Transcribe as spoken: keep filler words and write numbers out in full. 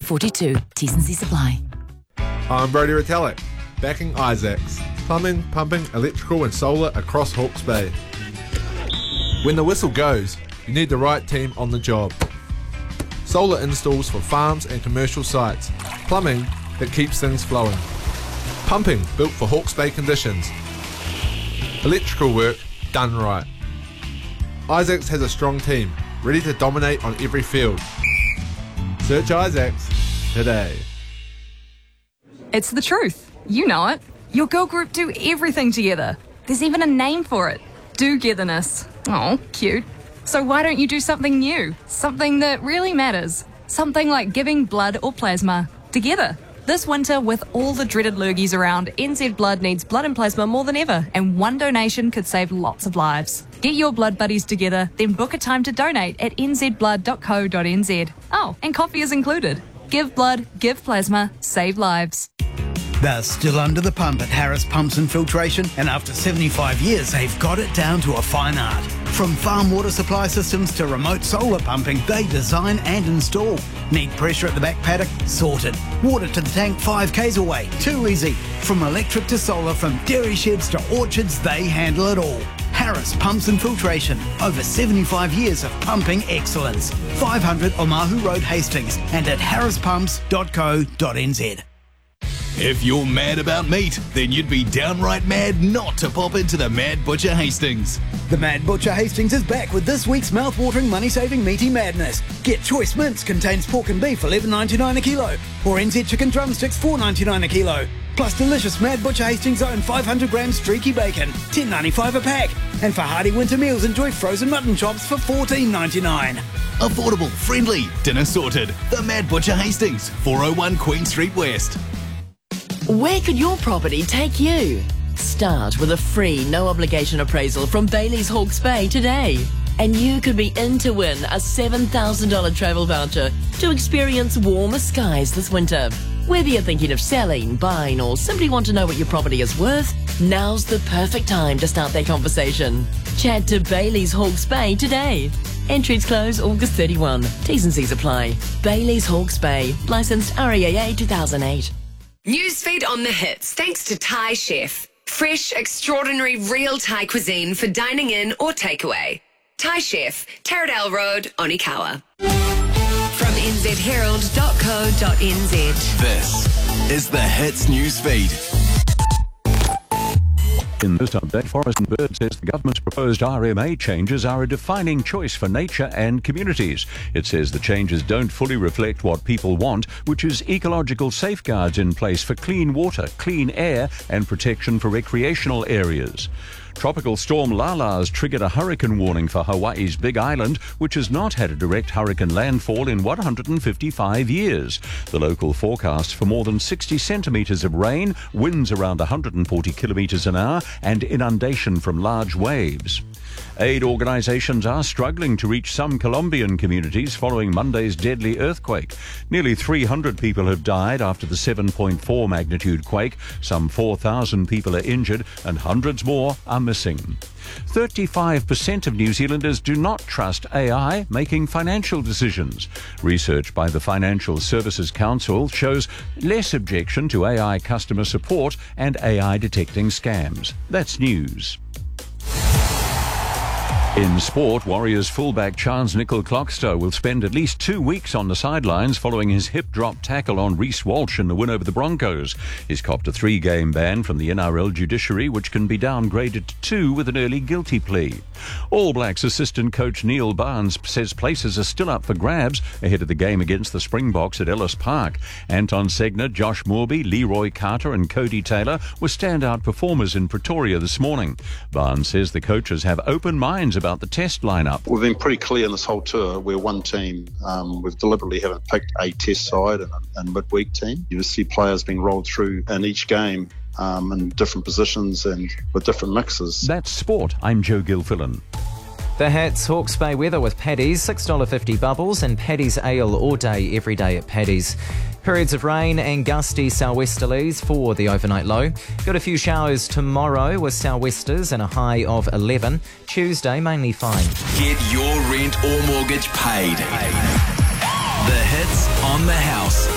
forty-two. T's and C's apply. I'm Brodie Retallick, backing Isaacs. Plumbing, pumping, electrical and solar across Hawke's Bay. When the whistle goes, you need the right team on the job. Solar installs for farms and commercial sites. Plumbing that keeps things flowing. Pumping built for Hawke's Bay conditions. Electrical work done right. Isaacs has a strong team, ready to dominate on every field. Search Isaacs today. It's the truth. You know it. Your girl group do everything together. There's even a name for it. Do-getherness. Oh, cute. So why don't you do something new? Something that really matters. Something like giving blood or plasma together. This winter, with all the dreaded lurgies around, N Z Blood needs blood and plasma more than ever, and one donation could save lots of lives. Get your blood buddies together, then book a time to donate at n z blood dot co dot n z. Oh, and coffee is included. Give blood, give plasma, save lives. They're still under the pump at Harris Pumps and Filtration, and after seventy-five years, they've got it down to a fine art. From farm water supply systems to remote solar pumping, they design and install. Need pressure at the back paddock? Sorted. Water to the tank five k's away? Too easy. From electric to solar, from dairy sheds to orchards, they handle it all. Harris Pumps and Filtration. Over seventy-five years of pumping excellence. five hundred Omahu Road, Hastings, and at harris pumps dot co dot n z. If you're mad about meat, then you'd be downright mad not to pop into the Mad Butcher Hastings. The Mad Butcher Hastings is back with this week's mouth-watering, money-saving meaty madness. Get choice mince, contains pork and beef, eleven ninety-nine a kilo, or N Z chicken drumsticks, four ninety-nine a kilo. Plus delicious Mad Butcher Hastings own five hundred grams streaky bacon, ten ninety-five a pack. And for hearty winter meals, enjoy frozen mutton chops for fourteen ninety-nine. Affordable, friendly, dinner sorted. The Mad Butcher Hastings, four oh one Queen Street West. Where could your property take you? Start with a free, no-obligation appraisal from Bailey's Hawke's Bay today. And you could be in to win a seven thousand dollars travel voucher to experience warmer skies this winter. Whether you're thinking of selling, buying, or simply want to know what your property is worth, now's the perfect time to start that conversation. Chat to Bailey's Hawke's Bay today. Entries close August thirty-first. T's and C's apply. Bailey's Hawke's Bay. Licensed R E A A two thousand eight. Newsfeed on the hits, thanks to Thai Chef. Fresh, extraordinary, real Thai cuisine for dining in or takeaway. Thai Chef, Taradale Road, Onikawa. From n z herald dot co dot n z. This is the Hits Newsfeed. In this update, Forest and Bird says the government's proposed R M A changes are a defining choice for nature and communities. It says the changes don't fully reflect what people want, which is ecological safeguards in place for clean water, clean air and protection for recreational areas. Tropical storm Lala's triggered a hurricane warning for Hawaii's Big Island, which has not had a direct hurricane landfall in one hundred fifty-five years. The local forecast for more than sixty centimetres of rain, winds around one hundred forty kilometres an hour, and inundation from large waves. Aid organisations are struggling to reach some Colombian communities following Monday's deadly earthquake. Nearly three hundred people have died after the seven point four magnitude quake. Some four thousand people are injured and hundreds more are missing. thirty-five percent of New Zealanders do not trust A I making financial decisions. Research by the Financial Services Council shows less objection to A I customer support and A I detecting scams. That's news. In sport, Warriors fullback Charnze Nicoll-Klokstad will spend at least two weeks on the sidelines following his hip-drop tackle on Reece Walsh in the win over the Broncos. He's copped a three-game ban from the N R L judiciary, which can be downgraded to two with an early guilty plea. All Blacks assistant coach Neil Barnes says places are still up for grabs ahead of the game against the Springboks at Ellis Park. Anton Segner, Josh Moorby, Leroy Carter and Cody Taylor were standout performers in Pretoria this morning. Barnes says the coaches have open minds about the test lineup. We've been pretty clear in this whole tour. We're one team. Um, we've deliberately haven't picked a test side and a, and midweek team. You just see players being rolled through in each game um, in different positions and with different mixes. That's sport. I'm Joe Gilfillan. The Hats Hawke's Bay weather with Paddy's, six dollars fifty bubbles and Paddy's Ale all day, every day at Paddy's. Periods of rain and gusty sou'westerlies for the overnight low. Got a few showers tomorrow with sou'westers and a high of eleven. Tuesday, mainly fine. Get your rent or mortgage paid. The Hits on the House.